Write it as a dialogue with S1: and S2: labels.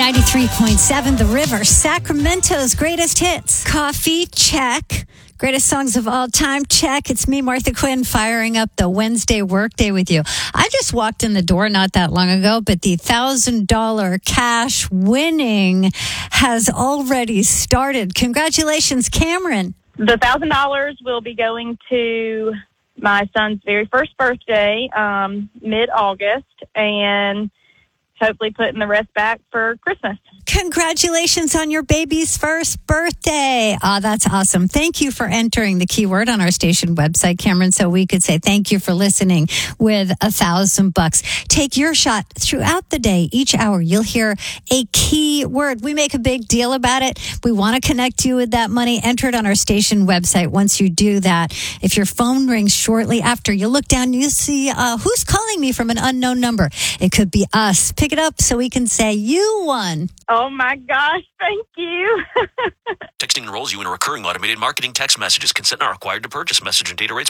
S1: 93.7 The River, Sacramento's greatest hits. Coffee, check. Greatest songs of all time, check. It's me, Martha Quinn, firing up the Wednesday workday with you. I just walked in the door not that long ago, but the $1,000 cash winning has already started. Congratulations, Cameron.
S2: The $1,000 will be going to my son's very first birthday, mid-August, and hopefully putting the rest back for Christmas.
S1: Congratulations on your baby's first birthday. That's awesome. Thank you for entering the keyword on our station website, Cameron, so we could say thank you for listening with $1,000. Take your shot throughout the day. Each hour, you'll hear a key word. We make a big deal about it. We want to connect you with that money. Enter it on our station website. Once you do that, if your phone rings shortly after, you look down, you see who's calling me from an unknown number. It could be us. Pick it up so we can say you won.
S2: Oh my gosh, thank you.
S3: Texting enrolls you in a recurring automated marketing text messages. Consent not required to purchase. Message and data rates